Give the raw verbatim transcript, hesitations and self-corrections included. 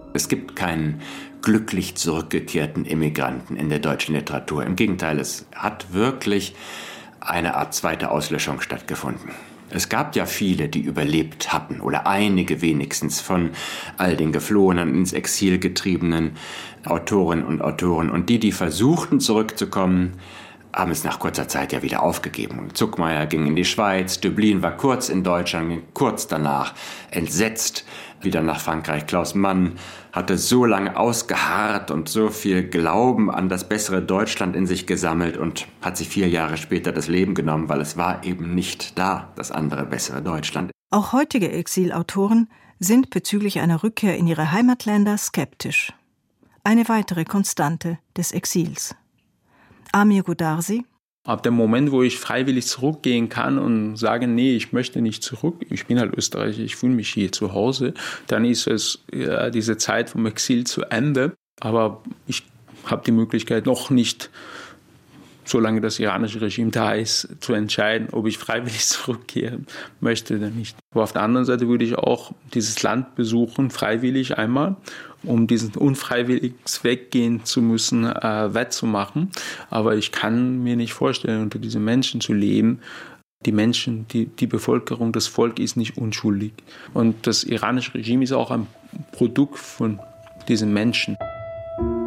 Es gibt keinen glücklich zurückgekehrten Immigranten in der deutschen Literatur. Im Gegenteil, es hat wirklich eine Art zweite Auslöschung stattgefunden. Es gab ja viele, die überlebt hatten, oder einige wenigstens von all den geflohenen, ins Exil getriebenen Autorinnen und Autoren. Und die, die versuchten zurückzukommen, haben es nach kurzer Zeit ja wieder aufgegeben. Und Zuckmayer ging in die Schweiz, Döblin war kurz in Deutschland, kurz danach entsetzt wieder nach Frankreich. Klaus Mann hatte so lange ausgeharrt und so viel Glauben an das bessere Deutschland in sich gesammelt und hat sich vier Jahre später das Leben genommen, weil es war eben nicht da, das andere bessere Deutschland. Auch heutige Exilautoren sind bezüglich einer Rückkehr in ihre Heimatländer skeptisch. Eine weitere Konstante des Exils. Amir Goodarzi. Ab dem Moment, wo ich freiwillig zurückgehen kann und sage, nee, ich möchte nicht zurück, ich bin halt Österreicher, ich fühle mich hier zu Hause, dann ist es ja, diese Zeit vom Exil zu Ende. Aber ich habe die Möglichkeit noch nicht, solange das iranische Regime da ist, zu entscheiden, ob ich freiwillig zurückkehren möchte oder nicht. Aber auf der anderen Seite würde ich auch dieses Land besuchen, freiwillig einmal, um diesen unfreiwilligen Weggehen zu müssen, äh, wettzumachen. Aber ich kann mir nicht vorstellen, unter diesen Menschen zu leben. Die Menschen, die, die Bevölkerung, das Volk ist nicht unschuldig. Und das iranische Regime ist auch ein Produkt von diesen Menschen.